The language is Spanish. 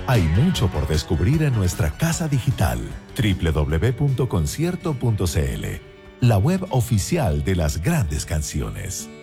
Hay mucho por descubrir en nuestra casa digital, www.concierto.cl, la web oficial de las grandes canciones.